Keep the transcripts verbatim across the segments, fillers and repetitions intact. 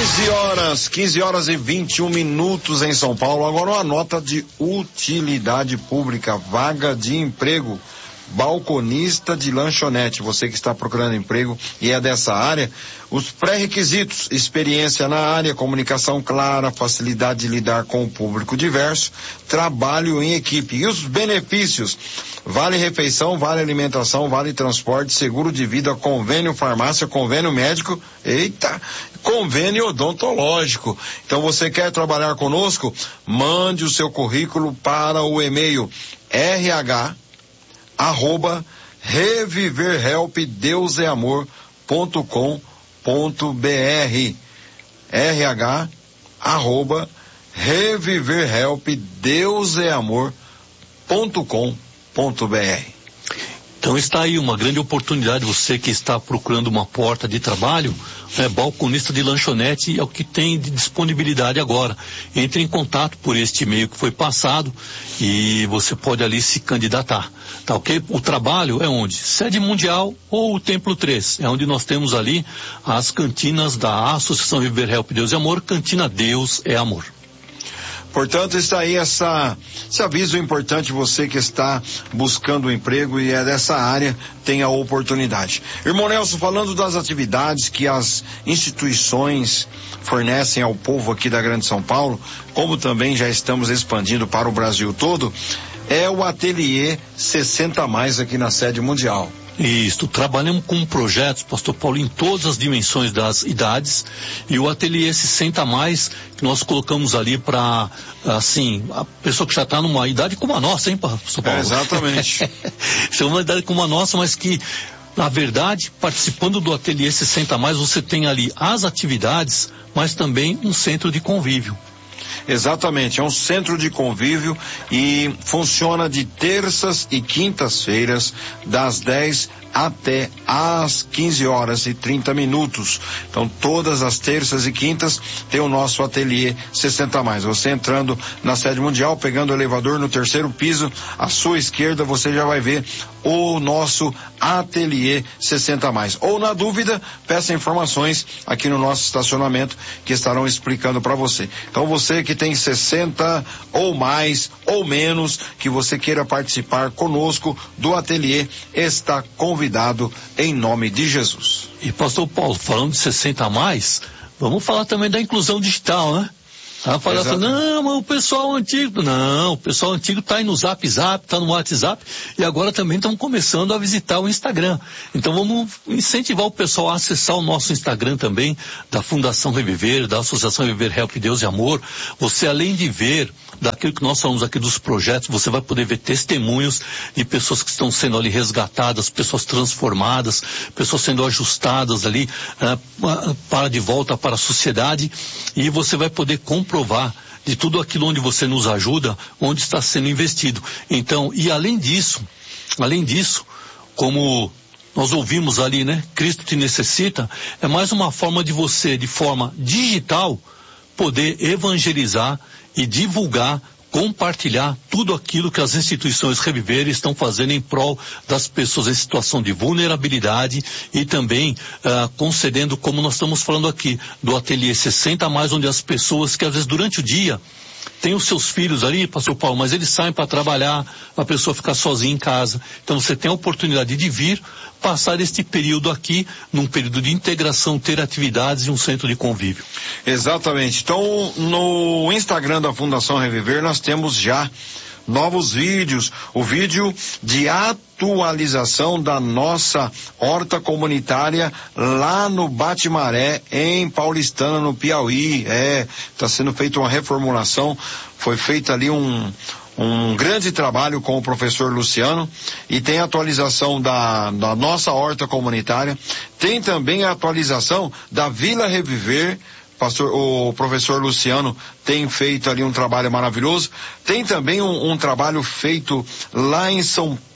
quinze horas, quinze horas e vinte e um minutos em São Paulo. Agora uma nota de utilidade pública, vaga de emprego, balconista de lanchonete. Você que está procurando emprego e é dessa área, os pré-requisitos: experiência na área, comunicação clara, facilidade de lidar com o público diverso, trabalho em equipe. E os benefícios: vale refeição, vale alimentação, vale transporte, seguro de vida, convênio farmácia, convênio médico, eita, convênio odontológico. Então você quer trabalhar conosco? Mande o seu currículo para o e-mail r h arroba reviverhelpdeuseamor.com.br rh arroba reviverhelpdeuseamor.com.br. Então está aí uma grande oportunidade, você que está procurando uma porta de trabalho, né, balconista de lanchonete é o que tem de disponibilidade agora. Entre em contato por este e-mail que foi passado e você pode ali se candidatar, tá ok? O trabalho é onde? Sede Mundial ou o Templo três, é onde nós temos ali as cantinas da Associação Viver Help Deus e Amor, Cantina Deus é Amor. Portanto, está aí essa, esse aviso importante. Você que está buscando um emprego e é dessa área, tem a oportunidade. Irmão Nelson, falando das atividades que as instituições fornecem ao povo aqui da Grande São Paulo, como também já estamos expandindo para o Brasil todo, é o Ateliê sessenta mais aqui na Sede Mundial. Isso, trabalhamos com projetos, pastor Paulo, em todas as dimensões das idades, e o Ateliê sessenta mais, que nós colocamos ali para, assim, a pessoa que já está numa idade como a nossa, hein, pastor Paulo? É, exatamente. Isso é uma idade como a nossa, mas que, na verdade, participando do Ateliê sessenta mais, você tem ali as atividades, mas também um centro de convívio. Exatamente, é um centro de convívio e funciona de terças e quintas-feiras, das dez até às quinze horas e trinta minutos. Então, todas as terças e quintas tem o nosso Ateliê sessenta mais. Você entrando na Sede Mundial, pegando o elevador no terceiro piso, à sua esquerda você já vai ver o nosso Ateliê sessenta mais. Ou, na dúvida, peça informações aqui no nosso estacionamento que estarão explicando para você. Então, você que tem sessenta ou mais ou menos, que você queira participar conosco do Ateliê, está convidado em nome de Jesus. E pastor Paulo, falando de sessenta a mais, vamos falar também da inclusão digital, né? Ela fala assim, não, mas o pessoal antigo, não, o pessoal antigo tá aí no Zap Zap, tá no WhatsApp, e agora também estão começando a visitar o Instagram. Então vamos incentivar o pessoal a acessar o nosso Instagram também, da Fundação Reviver, da Associação Viver Help Deus e Amor. Você, além de ver daquilo que nós falamos aqui dos projetos, você vai poder ver testemunhos de pessoas que estão sendo ali resgatadas, pessoas transformadas, pessoas sendo ajustadas ali uh, para de volta para a sociedade, e você vai poder comprovar de tudo aquilo onde você nos ajuda, onde está sendo investido. Então, e além disso, além disso, como nós ouvimos ali, né? Cristo te necessita, é mais uma forma de você, de forma digital, poder evangelizar e divulgar, compartilhar tudo aquilo que as instituições Reviver estão fazendo em prol das pessoas em situação de vulnerabilidade e também uh, concedendo, como nós estamos falando aqui, do Ateliê sessenta mais, onde as pessoas que às vezes durante o dia tem os seus filhos ali, pastor Paulo, mas eles saem para trabalhar, a pessoa fica sozinha em casa. Então você tem a oportunidade de vir, passar este período aqui, num período de integração, ter atividades e um centro de convívio. Exatamente. Então, no Instagram da Fundação Reviver, nós temos já novos vídeos, o vídeo de atualização da nossa horta comunitária lá no Bate-Maré, em Paulistana, no Piauí. É, está sendo feita uma reformulação, foi feita ali um um grande trabalho com o professor Luciano, e tem a atualização da, da nossa horta comunitária, tem também a atualização da Vila Reviver. Pastor, o professor Luciano tem feito ali um trabalho maravilhoso. Tem também um, um trabalho feito lá em São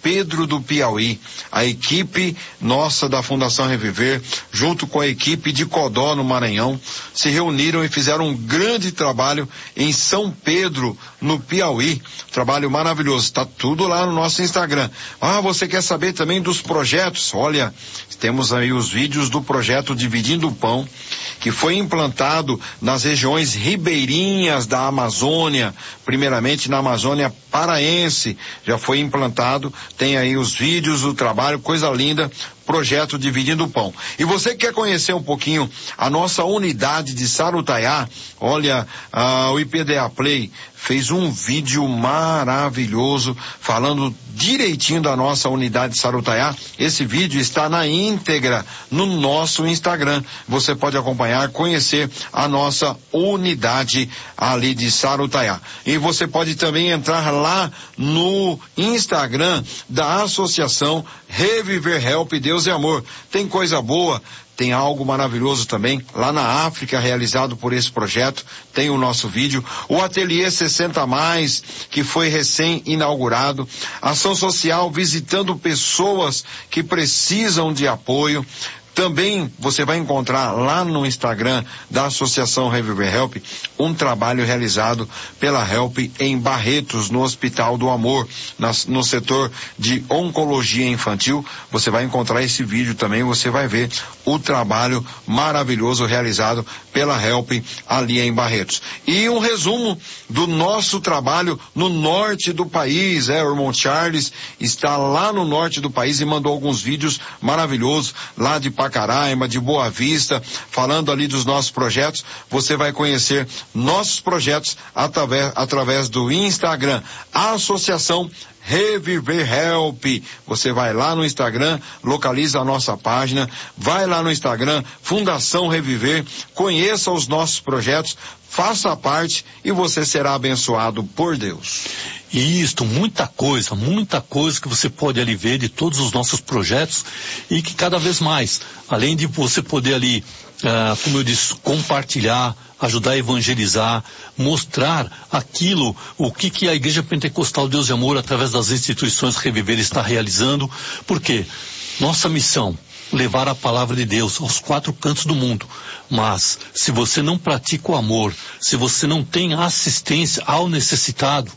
Pedro do Piauí. A equipe nossa da Fundação Reviver, junto com a equipe de Codó no Maranhão, se reuniram e fizeram um grande trabalho em São Pedro, no Piauí. Trabalho maravilhoso, está tudo lá no nosso Instagram. Ah, você quer saber também dos projetos? Olha, temos aí os vídeos do projeto Dividindo o Pão, que foi implantado nas regiões ribeirinhas da Amazônia, primeiramente na Amazônia Paraense, já foi implantado, tem aí os vídeos do trabalho, coisa linda, projeto Dividindo o Pão. E você que quer conhecer um pouquinho a nossa unidade de Sarutaiá, olha, ah, o I P D A Play fez um vídeo maravilhoso falando direitinho da nossa unidade de Sarutaiá. Esse vídeo está na íntegra no nosso Instagram. Você pode acompanhar, conhecer a nossa unidade ali de Sarutaiá. E você pode também entrar lá no Instagram da Associação Reviver Help Deus e Amor. Tem coisa boa, tem algo maravilhoso também lá na África realizado por esse projeto, tem o nosso vídeo, o Ateliê sessenta mais, que foi recém-inaugurado, ação social visitando pessoas que precisam de apoio. Também você vai encontrar lá no Instagram da Associação Reviver Help um trabalho realizado pela Help em Barretos, no Hospital do Amor, nas, no setor de oncologia infantil. Você vai encontrar esse vídeo também, você vai ver o trabalho maravilhoso realizado pela Help ali em Barretos. E um resumo do nosso trabalho no norte do país, é, o irmão Charles está lá no norte do país e mandou alguns vídeos maravilhosos lá de Pacaraima, de Boa Vista, falando ali dos nossos projetos. Você vai conhecer nossos projetos através, através do Instagram, a Associação Reviver Help. Você vai lá no Instagram, localiza a nossa página, vai lá no Instagram, Fundação Reviver, conheça os nossos projetos, faça parte e você será abençoado por Deus. Isto, muita coisa, muita coisa que você pode ali ver de todos os nossos projetos e que cada vez mais, além de você poder ali, ah, como eu disse, compartilhar, ajudar a evangelizar, mostrar aquilo, o que que a Igreja Pentecostal Deus e Amor, através das instituições Reviver, está realizando, porque nossa missão, levar a palavra de Deus aos quatro cantos do mundo. Mas, se você não pratica o amor, se você não tem assistência ao necessitado,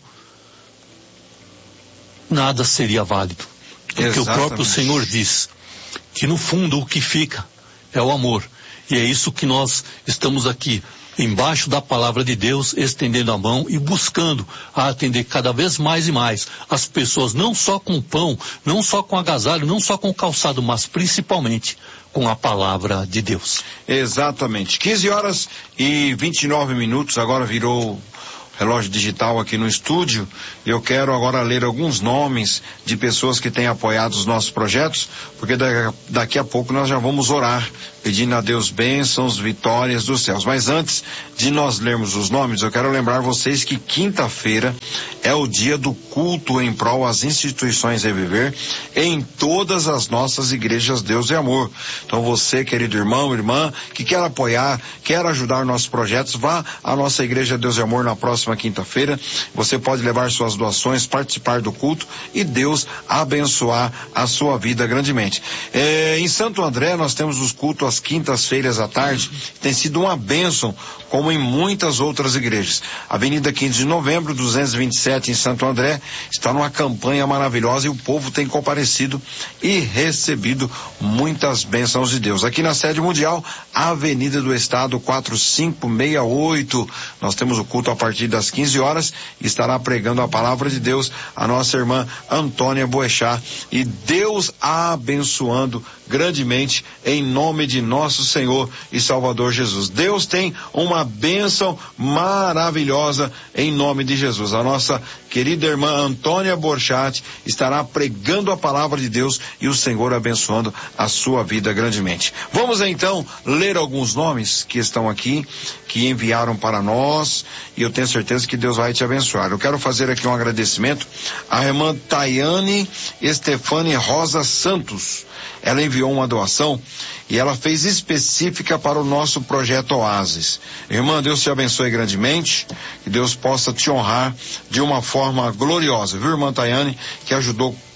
nada seria válido. Porque Exatamente. O próprio Senhor diz que no fundo o que fica é o amor. E é isso que nós estamos aqui, embaixo da palavra de Deus, estendendo a mão e buscando a atender cada vez mais e mais as pessoas, não só com pão, não só com agasalho, não só com calçado, mas principalmente com a palavra de Deus. Exatamente. quinze horas e vinte e nove minutos, agora virou relógio digital aqui no estúdio. Eu quero agora ler alguns nomes de pessoas que têm apoiado os nossos projetos, porque daqui a pouco nós já vamos orar, pedindo a Deus bênçãos, vitórias dos céus. Mas antes de nós lermos os nomes, eu quero lembrar vocês que quinta-feira é o dia do culto em prol às instituições Reviver em todas as nossas igrejas Deus e Amor. Então você, querido irmão, irmã, que quer apoiar, quer ajudar nossos projetos, vá à nossa igreja Deus e Amor na próxima quinta-feira. Você pode levar suas doações, participar do culto e Deus abençoar a sua vida grandemente. É, em Santo André nós temos os cultos às quintas-feiras à tarde. Tem sido uma bênção, como em muitas outras igrejas. Avenida quinze de novembro, duzentos e vinte e sete, em Santo André, está numa campanha maravilhosa e o povo tem comparecido e recebido muitas bênçãos de Deus. Aqui na sede mundial, Avenida do Estado quatro cinco seis oito, nós temos o culto a partir das quinze horas e estará pregando a palavra de Deus a nossa irmã Antônia Boechat, e Deus abençoando grandemente em nome de nosso Senhor e Salvador Jesus. Deus tem uma bênção maravilhosa em nome de Jesus. A nossa querida irmã Antônia Boechat estará pregando a palavra de Deus e o Senhor abençoando a sua vida grandemente. Vamos então ler alguns nomes que estão aqui, que enviaram para nós, e eu tenho certeza que Deus vai te abençoar. Eu quero fazer aqui um agradecimento à irmã Tayane Estefane Rosa Santos. Ela enviou uma doação e ela fez específica para o nosso projeto Oásis. Irmã, Deus te abençoe grandemente, que Deus possa te honrar de uma forma gloriosa, viu, irmã Tayane, que ajudou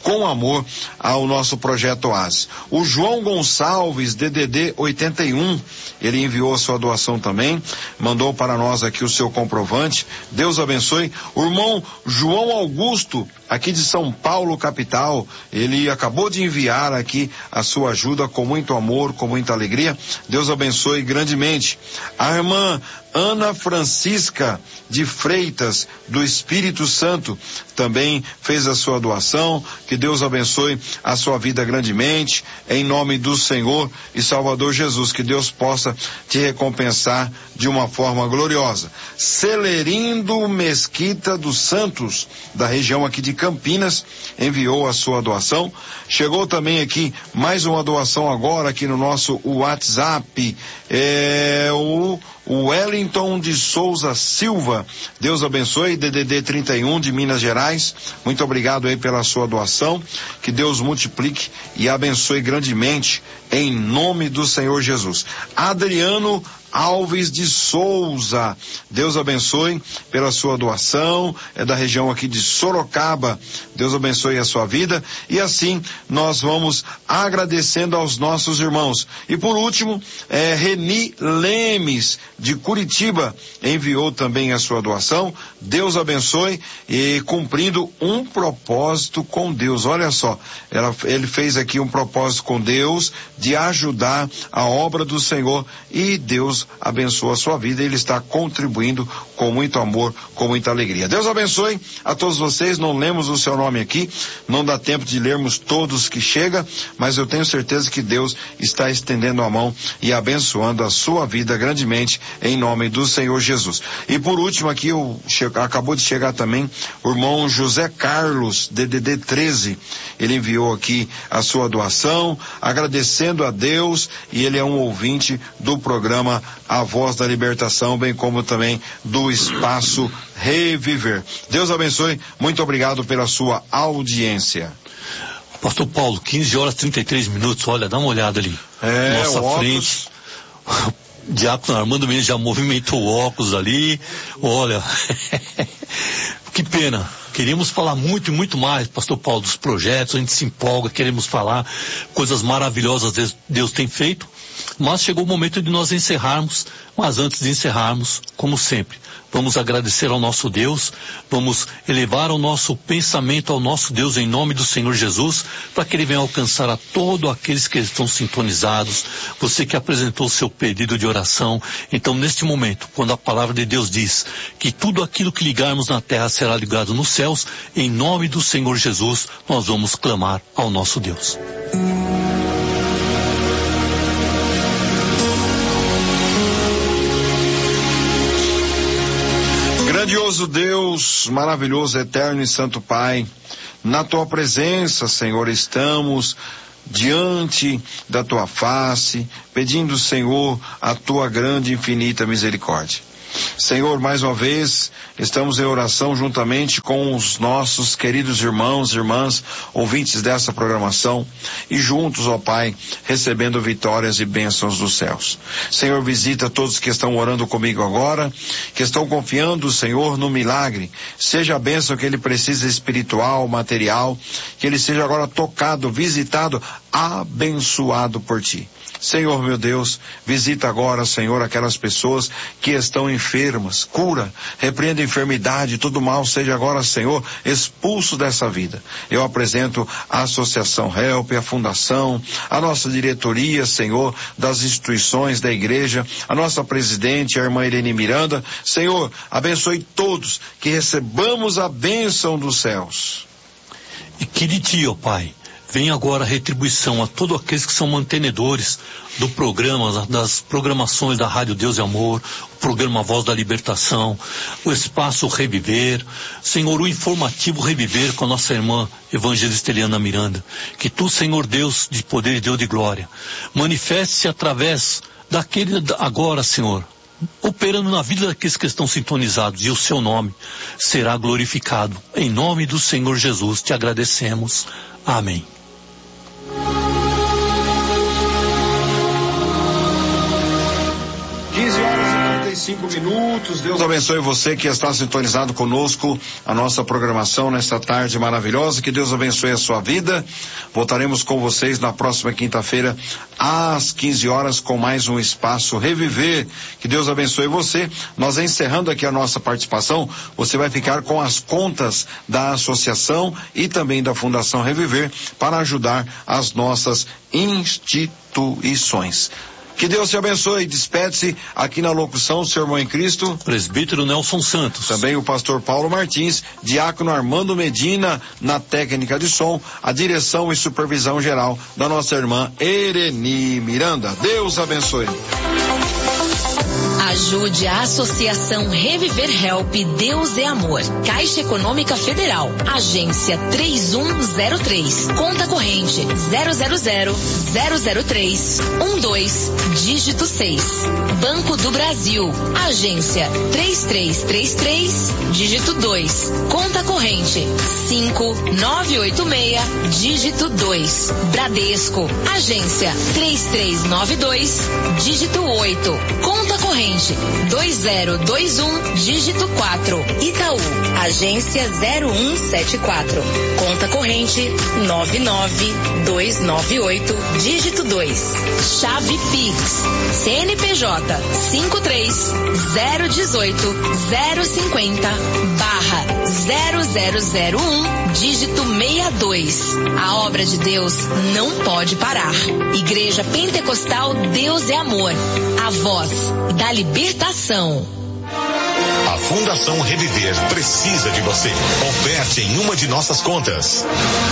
com amor ao nosso projeto Oasis. O João Gonçalves, D D D oitenta e um, ele enviou a sua doação também, mandou para nós aqui o seu comprovante. Deus abençoe. O irmão João Augusto, aqui de São Paulo, capital, ele acabou de enviar aqui a sua ajuda com muito amor, com muita alegria. Deus abençoe grandemente. A irmã Ana Francisca de Freitas, do Espírito Santo, também fez a sua doação. Que Deus abençoe a sua vida grandemente, em nome do Senhor e Salvador Jesus. Que Deus possa te recompensar de uma forma gloriosa. Celerindo Mesquita dos Santos, da região aqui de Campinas, enviou a sua doação. Chegou também aqui mais uma doação agora aqui no nosso WhatsApp, é o O Wellington de Souza Silva. Deus abençoe. D D D trinta e um de Minas Gerais. Muito obrigado aí pela sua doação. Que Deus multiplique e abençoe grandemente em nome do Senhor Jesus. Adriano Alves de Souza, Deus abençoe pela sua doação, é da região aqui de Sorocaba. Deus abençoe a sua vida. E assim nós vamos agradecendo aos nossos irmãos. E por último, é, Reni Lemes de Curitiba enviou também a sua doação. Deus abençoe, e cumprindo um propósito com Deus. Olha só, ela, ele fez aqui um propósito com Deus de ajudar a obra do Senhor, e Deus abençoa a sua vida. Ele está contribuindo com muito amor, com muita alegria. Deus abençoe a todos vocês. Não lemos o seu nome aqui, não dá tempo de lermos todos que chega, mas eu tenho certeza que Deus está estendendo a mão e abençoando a sua vida grandemente, em nome do Senhor Jesus. E por último aqui, eu, che, acabou de chegar também o irmão José Carlos, D D D treze. Ele enviou aqui a sua doação, agradecendo a Deus, e ele é um ouvinte do programa A Voz da Libertação, bem como também do Espaço Reviver. Deus abençoe, muito obrigado pela sua audiência. Pastor Paulo, quinze horas e trinta e três minutos, olha, dá uma olhada ali. É, nossa frente. O Diácono Armando Mendes já movimentou o óculos ali, olha, que pena. Queríamos falar muito e muito mais, Pastor Paulo, dos projetos, a gente se empolga, queremos falar coisas maravilhosas que Deus tem feito, mas chegou o momento de nós encerrarmos. Mas antes de encerrarmos, como sempre, vamos agradecer ao nosso Deus, vamos elevar o nosso pensamento ao nosso Deus em nome do Senhor Jesus, para que Ele venha alcançar a todos aqueles que estão sintonizados, você que apresentou o seu pedido de oração. Então, neste momento, quando a palavra de Deus diz que tudo aquilo que ligarmos na terra será ligado nos céus, em nome do Senhor Jesus, nós vamos clamar ao nosso Deus. Grandioso Deus, maravilhoso, eterno e santo Pai, na tua presença, Senhor, estamos diante da tua face, pedindo, Senhor, a tua grande e infinita misericórdia. Senhor, mais uma vez, estamos em oração juntamente com os nossos queridos irmãos e irmãs, ouvintes dessa programação, e juntos, ó Pai, recebendo vitórias e bênçãos dos céus. Senhor, visita todos que estão orando comigo agora, que estão confiando, Senhor, no milagre. Seja a bênção que ele precisa, espiritual, material, que ele seja agora tocado, visitado, abençoado por Ti. Senhor, meu Deus, visita agora, Senhor, aquelas pessoas que estão enfermas, cura, repreenda a enfermidade, todo mal seja agora, Senhor, expulso dessa vida. Eu apresento a Associação Help, a Fundação, a nossa diretoria, Senhor, das instituições da igreja, a nossa presidente, a irmã Irene Miranda. Senhor, abençoe todos, que recebamos a bênção dos céus. E que de Ti, ó Pai, vem agora a retribuição a todos aqueles que são mantenedores do programa, das programações da Rádio Deus e Amor, o programa Voz da Libertação, o Espaço Reviver, Senhor, o informativo Reviver com a nossa irmã evangelista Eliana Miranda. Que Tu, Senhor Deus de poder e Deus de glória, manifeste-se através daquele agora, Senhor, operando na vida daqueles que estão sintonizados, e o Seu nome será glorificado. Em nome do Senhor Jesus te agradecemos. Amém. quinze horas e trinta hora e cinco minutos. Deus abençoe você que está sintonizado conosco, a nossa programação nesta tarde maravilhosa. Que Deus abençoe a sua vida. Voltaremos com vocês na próxima quinta-feira, às quinze horas, com mais um Espaço Reviver. Que Deus abençoe você. Nós encerrando aqui a nossa participação, você vai ficar com as contas da associação e também da Fundação Reviver para ajudar as nossas instituições. Que Deus te abençoe. Despede-se aqui na locução, seu irmão em Cristo, presbítero Nelson Santos. Também o pastor Paulo Martins, diácono Armando Medina na técnica de som, a direção e supervisão geral da nossa irmã Ereni Miranda. Deus abençoe. Ajude a Associação Reviver Help Deus é Amor. Caixa Econômica Federal. Agência três um zero três. Conta corrente zero zero zero zero zero três um dois, dígito seis. Banco do Brasil. Agência três três três três, dígito dois. Conta corrente cinco nove oito seis, dígito dois. Bradesco. Agência três três nove dois, dígito oito. Conta corrente dois zero dois um, dígito quatro. Itaú, agência zero um sete quatro. Conta corrente nove nove dois nove oito, dígito dois. Chave Pix, C N P J cinco três zero um oito zero cinquenta barra zero zero zero um, dígito sessenta e dois. A obra de Deus não pode parar. Igreja Pentecostal Deus é Amor. A voz da libertação. A Fundação Reviver precisa de você. Oferte em uma de nossas contas.